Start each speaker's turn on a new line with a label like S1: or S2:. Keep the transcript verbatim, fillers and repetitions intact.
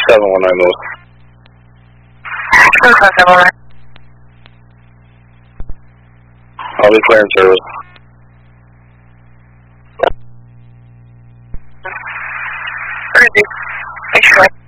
S1: seven one nine Lewis.
S2: seven seven one nine.
S1: I'll be clearing service.
S2: Thanks,